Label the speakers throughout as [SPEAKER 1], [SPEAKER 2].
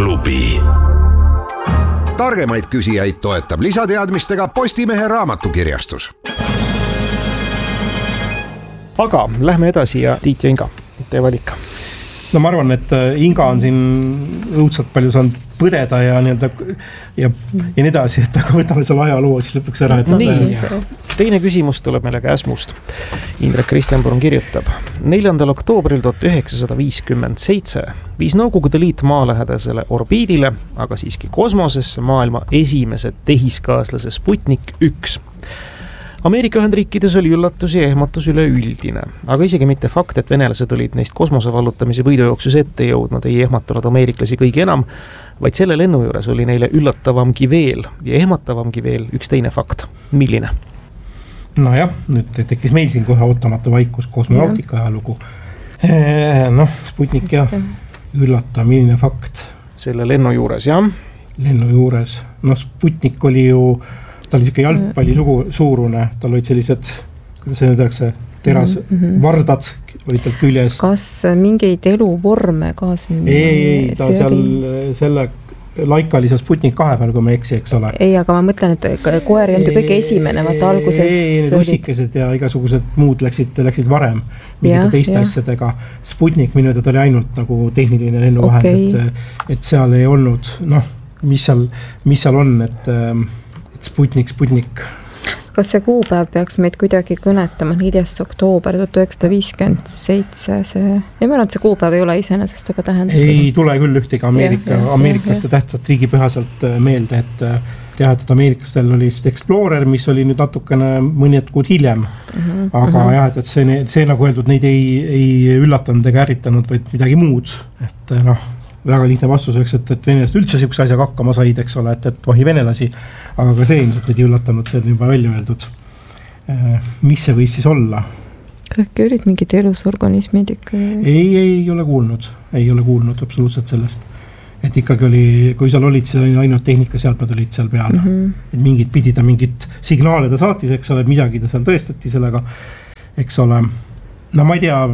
[SPEAKER 1] Raamatuklubi. Targemaid küsijaid toetab lisateadmistega Postimehe raamatukirjastus.
[SPEAKER 2] Aga lähme edasi ja Tiit ja Inga, teie valik.
[SPEAKER 3] No ma arvan, et Inga on siin õudselt palju saanud põdeda ja nii edasi, et aga võtame selle ajaloo siis lõpuks ära.
[SPEAKER 2] Nii, teine küsimus tuleb meile Käsmust. Indrek Kristenborn kirjutab. 4. oktoobril 1957 viis Nõukogude Liit maalähedasele orbiidile, aga siiski kosmosesse maailma esimese tehiskaaslase Sputnik 1. Ameerika Ühendriikides oli üllatus ja ehmatus üleüldine, aga isegi mitte fakt, et venelased olid neist kosmosevallutamise võidujooksus ette jõudnud, ei ehmatanud ameeriklasi kõige enam, vaid selle lennu juures oli neile üllatavamgi veel ja ehmatavamgi veel üks teine fakt. Milline?
[SPEAKER 3] No jah, nüüd tekkis meil siin kohe ootamatu vaikus kosmonautika ajalugu. Sputnik ja üllatav, milline fakt?
[SPEAKER 2] Selle lennu juures, jah?
[SPEAKER 3] Lennu juures. Sputnik oli ju ta oli siuke jalgpalli suurune, tal olid sellised, kuidas see nüüd öeldakse, vardad olid tal küljes.
[SPEAKER 4] Kas mingeid eluvorme ka siin?
[SPEAKER 3] Ei, ta seal selle Laika oli seal Sputnik 2 peal, kui ma eksi, eks ole.
[SPEAKER 4] Ei, aga ma mõtlen, et koer ei olnud kõige esimene, vaata alguses.
[SPEAKER 3] Ei, russikesed ja igasugused muud läksid varem mingite teiste asjadega. Sputnik minu ta oli ainult nagu tehniline lennuvahend, et seal ei olnud, mis seal on, et Sputnik.
[SPEAKER 4] Kas see kuupäev peaks meid kuidagi kõnetama 4. oktoober 1957? Ei ma arvan, et see kuupäev ei ole iseenesest aga tähendus.
[SPEAKER 3] Ei tule küll ühtegi ameeriklaste tähtsat riigipühaselt meelde, et ameeriklastel oli Explorer, mis oli nüüd natukene mõned kuud hiljem. Aga jah, et see nagu öeldud, neid ei üllatanud ega ärritanud, vaid midagi muud. Et väga lihtne vastus oleks, et venelased üldse siukse asjaga hakkama said, eks ole, et vahi venelasi, aga ka see ilmselt neid ei üllatanud, see on juba välja öeldud. Mis see võis siis olla?
[SPEAKER 4] Äkki olid mingid elusorganismid ikka?
[SPEAKER 3] Ei ole kuulnud absoluutselt sellest. Et ikkagi oli, kui seal olid, siis ainult tehnikaseadmed olid seal peal. Et mingid pidida, mingid signaale ta saatis, eks ole, midagi ta seal tõestati sellega, eks ole. No ma ei tea,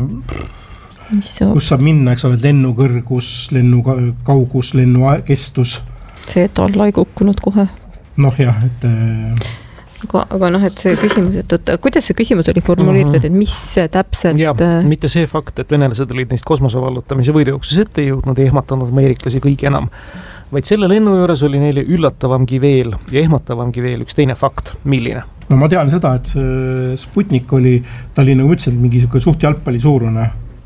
[SPEAKER 3] kus saab minna, eks ole, lennu kõrgus, lennu kaugus, lennu kestus.
[SPEAKER 4] See, et alla ei kukkunud kohe.
[SPEAKER 3] Jah, et
[SPEAKER 4] aga et see küsimus, et kuidas see küsimus oli formuleeritud, et mis täpselt
[SPEAKER 2] ja, mitte see fakt, et venelased olid neist kosmosevallutamise võidujooksus ette jõudnud ja ehmatanud ameeriklasi kõige enam, vaid selle lennu juures oli neile üllatavamgi veel ja ehmatavamgi veel üks teine fakt. Milline?
[SPEAKER 3] No ma tean seda, et Sputnik oli, ta oli nagu mõtlesin, mingi suht jalgpalli suurune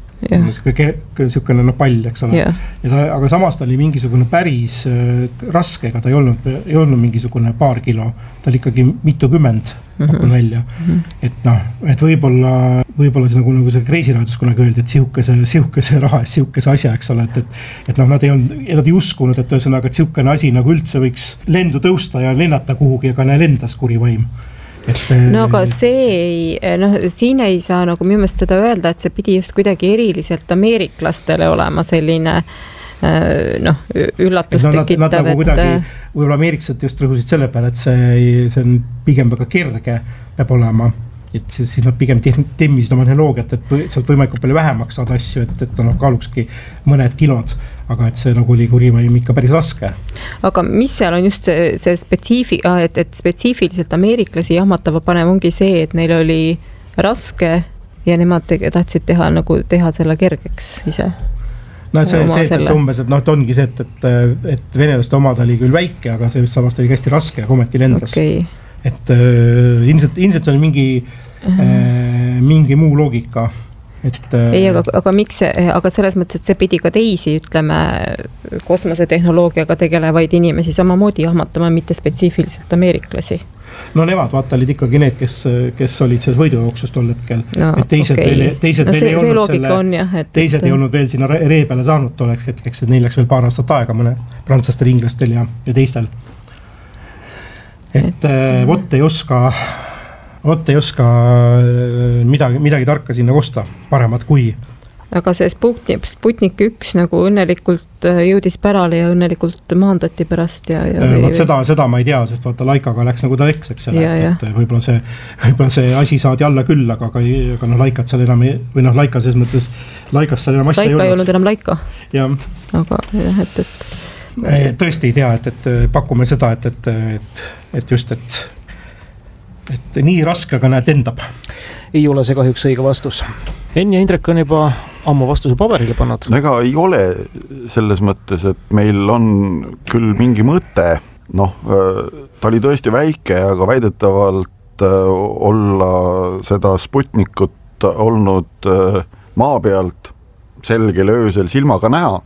[SPEAKER 3] niisugune pall, eks ole. Aga samas ta oli mingisugune päris raske, ega ta ei olnud mingisugune paar kilo, ta oli ikkagi mitukümmend pakun välja. Et võib-olla see nagu see kreisiraadus kunagi öeldi, et sihukese raha, sihukese asja, eks ole, et nad ei uskunud, et ühesõnaga, et sihukene asi nagu üldse võiks lendu tõusta ja lennata kuhugi, aga lendas kurivaim.
[SPEAKER 4] Aga siin ei saa nagu minu meelest seda öelda, et see pidi just kuidagi eriliselt ameeriklastele olema selline üllatus tekitav.
[SPEAKER 3] Nad nagu kuidagi, võib-olla ameeriklased just rõhusid selle peale, et see on pigem väga kerge peab olema, et siis nad pigem temmisid oma tehnoloogiat, et sealt võimalikult palju vähemaks saada asju, et kaalukski mõned kilod, aga et see nagu oli kurivaim ikka päris raske.
[SPEAKER 4] Aga mis seal on just see et spetsiifiliselt ameeriklasi jahmatava panev ongi see, et neil oli raske ja nemad tahtsid teha selle kergeks ise?
[SPEAKER 3] See umbes, et ongi see, et venelaste omad oli küll väike, aga see samast oli hästi raske ja ometi lendas. Et ilmselt on mingi muu loogika.
[SPEAKER 4] Ei, aga miks aga selles mõttes, et see pidi ka teisi, ütleme, kosmosetehnoloogiaga tegelevaid inimesi samamoodi jahmatama, mitte spetsiifiliselt ameeriklasi.
[SPEAKER 3] No nemad vaata olid ikkagi need, kes olid selles võidujooksus tol hetkel. Teised ei olnud veel sinna ree peale saanud tolleks hetkeks, et neil läks veel paar aastat aega mõne prantslastel, inglastel ja teistel. Et vot ei oska midagi tarka sinna kosta, paremat kui.
[SPEAKER 4] Aga see Sputnik 1 nagu õnnelikult jõudis pärale ja õnnelikult maandati pärast.
[SPEAKER 3] Seda ma ei tea, sest vaata Laikaga läks nagu ta läks, eks selle, et võib-olla see asi saadi alla küll, aga Laikat seal enam või Laika selles mõttes, Laikast seal enam asja
[SPEAKER 4] ei olnud enam Laika.
[SPEAKER 3] Jah.
[SPEAKER 4] Aga jah, et
[SPEAKER 3] Tõesti ei tea, et pakume seda, et just, et nii raske, aga näed endab.
[SPEAKER 2] Ei ole see kahjuks õige vastus. Enn ja Indrek on juba ammu vastuse paberile pannud.
[SPEAKER 5] Ega ei ole selles mõttes, et meil on küll mingi mõte, ta oli tõesti väike, aga väidetavalt olla seda Sputnikut olnud maa pealt selgel öösel silmaga näha.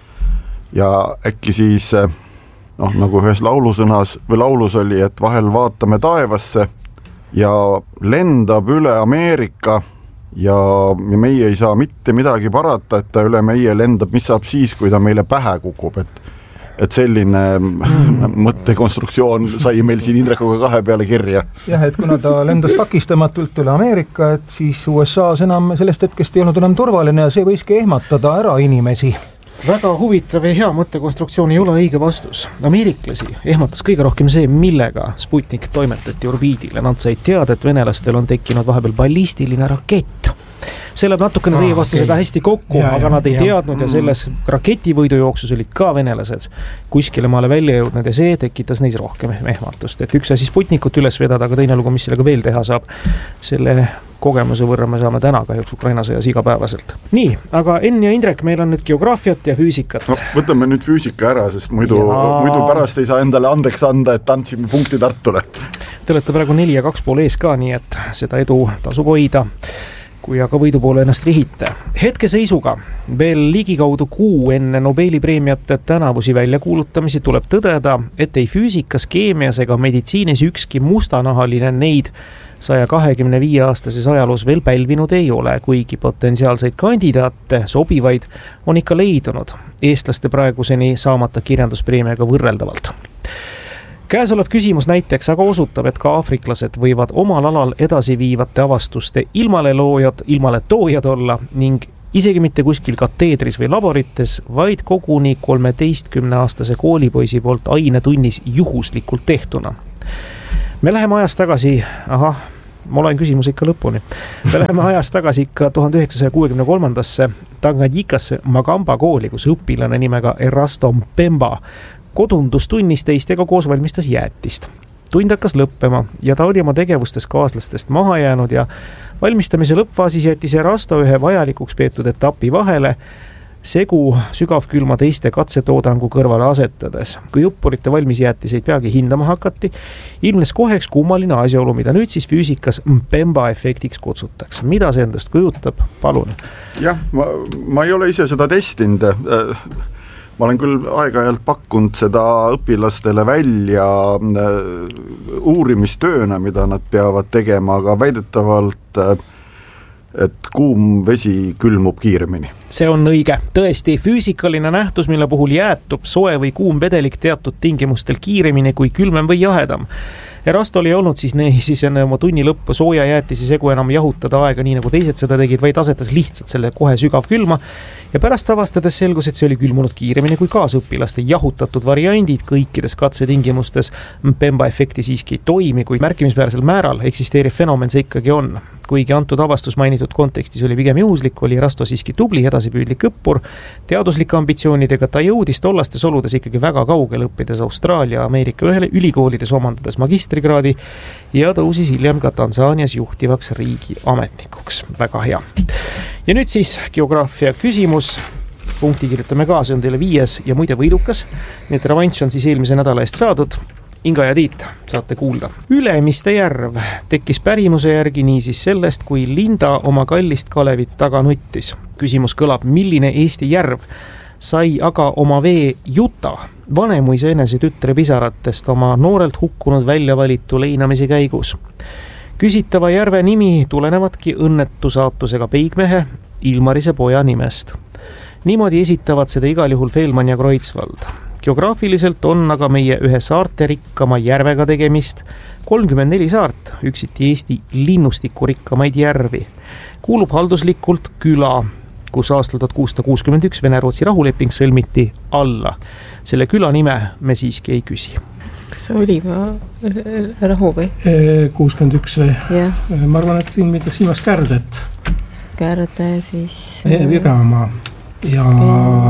[SPEAKER 5] Ja äkki siis, nagu ühes laulus oli, et vahel vaatame taevasse ja lendab üle Ameerika ja meie ei saa mitte midagi parata, et ta üle meie lendab, mis saab siis, kui ta meile pähe kukub, et selline mõttekonstruktsioon sai meil siin Indrekuga 2 peale kirja.
[SPEAKER 6] Jah, et kuna ta lendas takistamatult üle Ameerika, et siis USA's enam sellest hetkest ei olnud enam turvaline ja see võiski ehmatada ära inimesi.
[SPEAKER 2] Väga huvitav ja hea mõttekonstruktsioon ei ole õige vastus. Ameeriklasi ehmatas kõige rohkem see, millega Sputnik toimetati orbiidile. Nad said teada, et venelastel on tekkinud vahepeal ballistiline rakett. See läheb natukene teie vastusega hästi kokku, aga nad ei teadnud ja selles raketivõidujooksus olid ka venelased kuskile maale välja jõudnud ja see tekitas neis rohkem ehmatust. Et üks asi Sputnikut üles vedada, aga teine lugu, mis sellega veel teha saab. Selle kogemuse võrra me saame täna kahjuks Ukraina sõjas igapäevaselt. Nii, aga Enn ja Indrek, meil on nüüd geograafiat ja füüsikat.
[SPEAKER 5] Võtame nüüd füüsika ära, sest muidu pärast ei saa endale andeks anda, et andsime punkti Tartule.
[SPEAKER 2] Te olete praegu 4-2 ees ka, nii et seda edu tasub hoida, kui aga võidu poole ennast rihite. Hetkeseisuga veel ligikaudu kuu enne Nobeli preemiate tänavusi väljakuulutamisi tuleb tõdeda, et ei füüsikas, keemias ega meditsiinis ükski mustanahaline neid 125-aastases ajaloos veel pälvinud ei ole, kuigi potentsiaalseid kandidaate sobivaid on ikka leidunud eestlaste praeguseni saamata kirjanduspreemiaga võrreldavalt. Käesolev küsimus näiteks aga osutab, et ka aafriklased võivad omal alal edasi viivate avastuste ilmale toojad olla ning isegi mitte kuskil kateedris või laborites, vaid koguni 13-aastase koolipoisi poolt ainetunnis juhuslikult tehtuna. Me läheme ajas tagasi, ma olen küsimus ikka lõpuni. Me läheme ajas tagasi ikka 1963-ndasse Tanganyikasse Magamba kooli, kus õpilane nimega Erasto Mpemba kodundustunnis teistega koos valmistas jäätist. Tund hakkas lõppema ja ta oli oma tegevustes kaaslastest maha jäänud ja valmistamise lõppfaasis jättis Erasto ühe vajalikuks peetud etapi vahele, segu sügavkülma teiste katsetoodangu kõrvale asetades. Kui õppurite valmis jäätiseid peagi hindama hakati, ilmnes koheks kummaline asjaolu, mida nüüd siis füüsikas Mpemba efektiks kutsutakse. Mida see endast kujutab? Palun.
[SPEAKER 5] Jah, ma ei ole ise seda testinud. Ma olen küll aeg-ajalt pakkunud seda õpilastele välja uurimistööna, mida nad peavad tegema, aga väidetavalt et kuum vesi külmub kiiremini. See
[SPEAKER 2] on õige. Tõesti, füüsikaline nähtus, mille puhul jäätub soe või kuum vedelik teatud tingimustel kiiremini kui külmem või jahedam. Erasto oli olnud siis enne oma tunni lõppu sooja jäätisi segu enam jahutada aega nii nagu teised seda tegid, vaid asetas lihtsalt selle kohe sügav külma ja pärast avastades selgus, et see oli külmunud kiiremini kui kaasõpilaste jahutatud variandid kõikides katsetingimustes. Mpemba efekti siiski ei toimi, kui märkimisväärsel määral eksisteeriv fenomen see ikkagi on. Kuigi antud avastus mainitud kontekstis oli pigem juhuslik, oli Erasto siiski tubli edasipüüdlik õppur. Teaduslike ambitsioonidega ta jõudis tollastes oludes ikkagi väga kaugel, õppides Austraalia, Ameerika ülikoolides omandades magistrikraadi ja tõusis hiljem ka Tansaanias juhtivaks riigiametnikuks. Väga hea. Ja nüüd siis geograafia küsimus. Punkti kirjutame ka, see on teile 5 ja muide võidukas. Nii et revanš on siis eelmise nädala eest saadud. Inga ja Tiit, saate kuulda. Ülemiste järv tekkis pärimuse järgi niisiis sellest, kui Linda oma kallist Kalevit taga nuttis. Küsimus kõlab, milline Eesti järv sai aga oma vee Juta vanemuise enese tütre pisaratest oma noorelt hukkunud välja valitu leinamise käigus. Küsitava järve nimi tulenevatki õnnetusaatusega peigmehe Ilmarise poja nimest. Niimoodi esitavad seda igal juhul Feilmann ja Kreutzwald. Geograafiliselt on aga meie ühe saarte rikkama järvega tegemist 34 saart, üksiti Eesti linnustiku rikkamaid järvi. Kuulub halduslikult küla, kus aastal 1661 Vene-Rootsi rahuleping sõlmiti alla. Selle küla nime me siiski ei küsi.
[SPEAKER 4] Kas oli rahu või?
[SPEAKER 3] 61 või?
[SPEAKER 4] Yeah.
[SPEAKER 3] Ma arvan, et siin midagi silmast Kärdet.
[SPEAKER 4] Kärde siis...
[SPEAKER 3] Jõgevamaa. Ja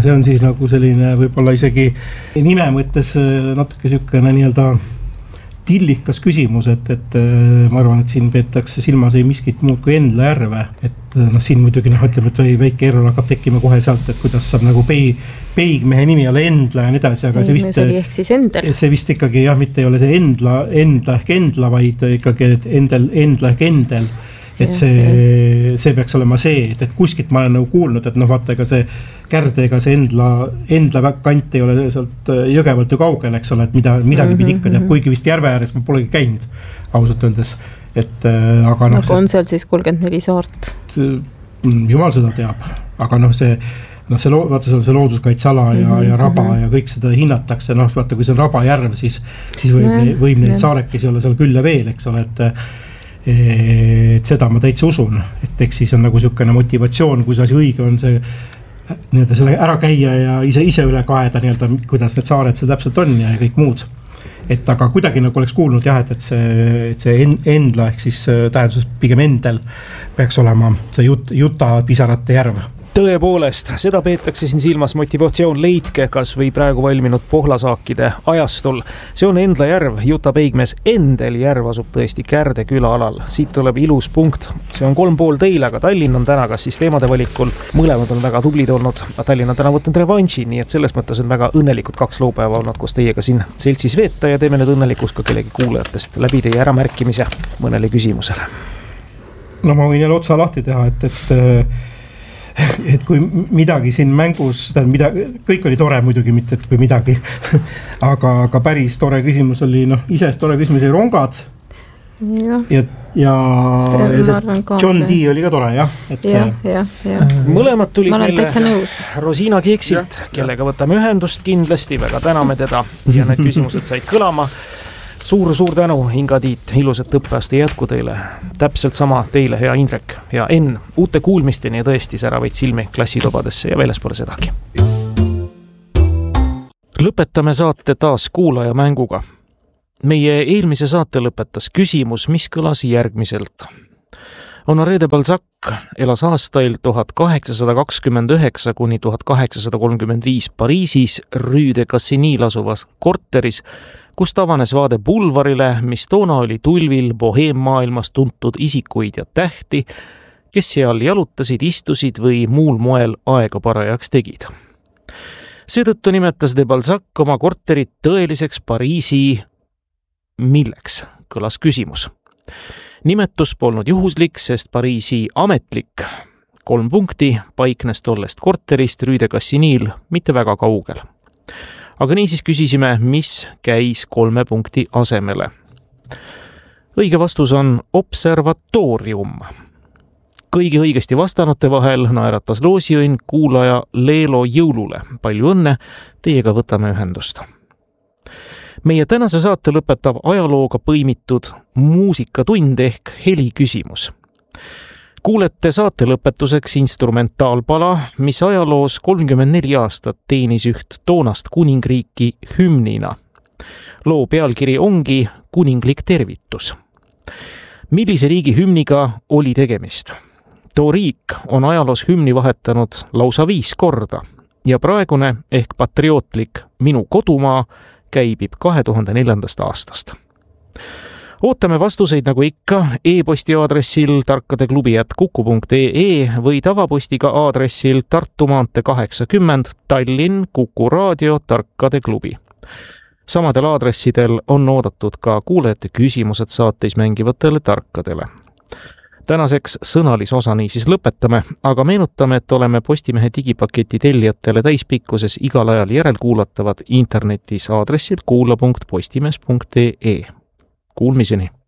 [SPEAKER 3] see on siis nagu selline võib-olla isegi nime mõttes natuke niisugune nii-öelda tillikas küsimus, et ma arvan, et siin peetakse silmas ei miskit muud kui Endla järve, et siin muidugi ütleme, et väike error hakkab tekkima kohe sealt, et kuidas saab nagu peigmehe nimi ole Endla ja nii edasi, aga see vist
[SPEAKER 4] oli ehk siis Endel.
[SPEAKER 3] See vist ikkagi mitte ei ole see Endla ehk Endla, vaid ikkagi Endla ehk Endel, et see peaks olema see, et kuskilt ma olen nagu kuulnud, et vaata, ega see Kärdega see Endla kant ei ole sealt Jõgevalt ju kaugel, eks ole, et midagi pidi ikka teab, kuigi vist järve ääres ma polegi käinud, ausalt öeldes, et aga
[SPEAKER 4] nagu on seal siis 34 saart?
[SPEAKER 3] Jumal seda teab, aga vaata see on see looduskaitseala ja raba ja kõik seda hinnatakse, vaata kui see on rabajärv, siis võib neid saarekesi olla seal küll ja veel, eks ole, et seda ma täitsa usun, et eks siis on nagu niisugune motivatsioon, kui see asi õige on see nii-öelda selle ära käia ja ise üle kaeda nii-öelda, kuidas need saared seal täpselt on ja kõik muud. Et aga kuidagi nagu oleks kuulnud jah, et see Endla ehk siis tähenduses pigem Endel peaks olema see Juta pisarate järv.
[SPEAKER 2] Tõepoolest, seda peetakse siin silmas motivatsioon leidke, kas või praegu valminud pohlasaakide ajastul. See on Endla järv, Juta peigmees Endel järv asub tõesti Kärde küla alal. Siit tuleb ilus punkt. See on 3,5 teile, aga Tallinn on täna kas siis teemade valikul. Mõlemad on väga tublid olnud. Tallinn on täna võtnud revanši, nii et selles mõttes on väga õnnelikud 2 laupäeva olnud, kus teiega siin seltsis veeta ja teeme nüüd õnnelikus ka kellegi kuulajatest läbi teie äramärkimise mõnele küsimusele.
[SPEAKER 3] No ma võin jälle otsa lahti teha, et kui midagi siin mängus, kõik oli tore muidugi, mitte et kui midagi, aga päris tore küsimus oli, isest tore küsimus oli rongad ja John D oli ka tore, jah.
[SPEAKER 2] Mõlemad tulid meile Rosina Keeksilt, kellega võtame ühendust kindlasti, väga täname teda ja need küsimused said kõlama. Suur tänu, Inga Tiit, ilusat õppeaasta jätku teile. Täpselt sama teile, hea Indrek ja Enn, uute kuulmisteni ja tõesti säravaid silmi klassitobadesse ja väljaspoole sedagi. Lõpetame saate taas kuulaja mänguga. Meie eelmise saate lõpetas küsimus, mis kõlas järgmiselt. Honoré de Balzac elas aastail 1829 kuni 1835 Pariisis Rue de Cassinil asuvas korteris, kus avanes vaade bulvarile, mis toona oli tulvil boheemmaailmas tuntud isikuid ja tähti, kes seal jalutasid, istusid või muul moel aega parajaks tegid. Seetõttu nimetas de Balzac oma korterit tõeliseks Pariisi milleks, kõlas küsimus. Nimetus polnud juhuslik, sest Pariisi ametlik 3 punkti paiknes tollest korterist Rue de Cassinil mitte väga kaugel. Aga niisiis küsisime, mis käis 3 punkti asemele. Õige vastus on observatoorium. Kõigi õigesti vastanute vahel naeratas loosiõnn kuulaja Leelo Jõulule. Palju õnne, teiega võtame ühendust. Meie tänase saate lõpetab ajalooga põimitud muusikatund ehk heliküsimus. Kuulete saate lõpetuseks instrumentaalpala, mis ajaloos 34 aastat teenis üht toonast kuningriiki hümnina. Loo pealkiri ongi Kuninglik tervitus. Millise riigi hümniga oli tegemist? Too riik on ajaloos hümni vahetanud lausa 5 korda ja praegune ehk patriootlik Minu kodumaa käibib 2004. aastast. Ootame vastuseid nagu ikka e-posti aadressil tarkadeklubi@kuku.ee või tavapostiga aadressil Tartu maantee 80 Tallinn Kuku Raadio Tarkade klubi. Samadel aadressidel on oodatud ka kuulajate küsimused saateis mängivatele tarkadele. Tänaseks sõnalise osa niisiis lõpetame, aga meenutame, et oleme Postimehe digipaketi tellijatele täispikkuses igal ajal järelkuulatavad internetis aadressil kuula.postimees.ee. Kuulmiseni!